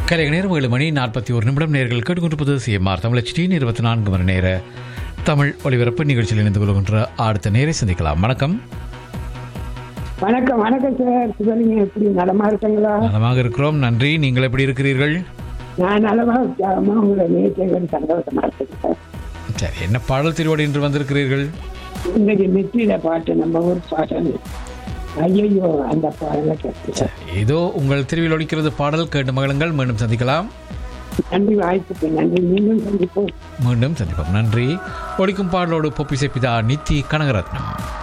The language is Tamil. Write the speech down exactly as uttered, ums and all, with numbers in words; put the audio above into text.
கலைக நேரம் ஏழு மணி நாற்பத்தி ஒரு நிமிடம் நேர்கள் கேட்டுக்கொண்டிருப்பது சிஎம்ஆர் தமிழ் ஹெச்டியின் இருபத்தி நான்கு மணி நேர தமிழ் ஒலிபரப்பு நிகழ்ச்சியில் இணைந்து கொள்கின்ற அடுத்த நேரை சந்திக்கலாம். வணக்கம். வணக்கம். வணக்கம் சார். சிவலிங்க எப்படி நலமா இருக்கீங்களா? நலமாக இருக்கிறோம், நன்றி. நீங்கள் எப்படி இருக்கிறீர்கள்? நான் நலமா உற்சாகமா உங்களை நேற்று சந்தோஷமா இருக்கேன் சார். சரி, என்ன பாடல் திருவோடு இன்று வந்திருக்கிறீர்கள்? இன்னைக்கு நெற்றியில பாட்டு, நம்ம ஊர் பாட்டு. ஐயோ, அந்த பாடலை கேட்டு ஏதோ உங்கள் திருவில் ஒலிக்கிறது பாடல். கேட்டு மகளுங்கள். மீண்டும் சந்திக்கலாம். நன்றி, வாய்ப்புக்கு நன்றி. மீண்டும் சந்திப்போம். மீண்டும் சந்திப்போம். நன்றி. ஒலிக்கும் பாடலோடு பொப்பிசை பிதா நித்தி கனகரத்னம்.